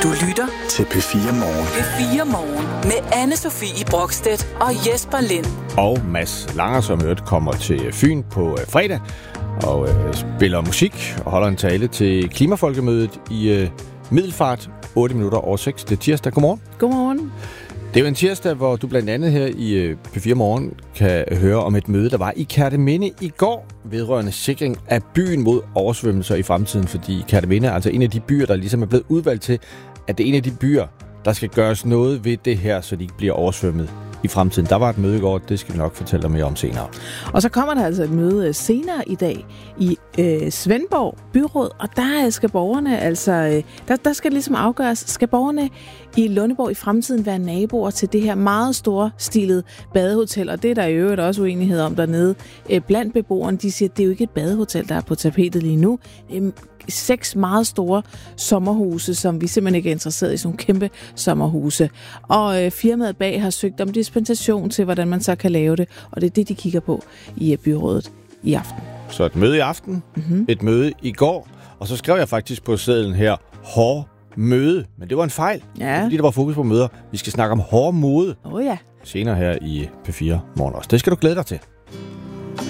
Du lytter til P4 Morgen. P4 Morgen med Anne-Sophie Brokstedt og Jesper Lind. Og Mads Langer, som kommer til Fyn på fredag og spiller musik og holder en tale til Klimafolkemødet i Middelfart 8 minutter over 6. Det er tirsdag. Godmorgen. Godmorgen. Det er jo en tirsdag, hvor du blandt andet her i P4 Morgen kan høre om et møde, der var i Kerteminde i går vedrørende sikring af byen mod oversvømmelser i fremtiden, fordi Kerteminde er altså en af de byer, der ligesom er blevet udvalgt til, at det er en af de byer, der skal gøres noget ved det her, så de ikke bliver oversvømmet i fremtiden. Der var et møde i går, det skal vi nok fortælle dig mere om senere. Og så kommer der altså et møde senere i dag i Svendborg Byråd, og der skal borgerne altså, der skal ligesom afgøres, skal borgerne i Lundeborg i fremtiden være naboer til det her meget store stilede badehotel, og det er der i øvrigt også uenighed om dernede. Blandt beboerne, de siger, at det er jo ikke et badehotel, der er på tapetet lige nu. Det er 6 meget store sommerhuse, som vi simpelthen ikke er interesseret i, sådan nogle kæmpe sommerhuse. Og firmaet bag har søgt om dispensation til, hvordan man så kan lave det, og det er det, de kigger på i byrådet i aften. Så et møde i aften, et møde i går, og så skrev jeg faktisk på sedlen her, hård møde, men det var en fejl, fordi der var fokus på møder. Vi skal snakke om hård mode Ja. senere her i P4 Morgen også. Det skal du glæde dig til.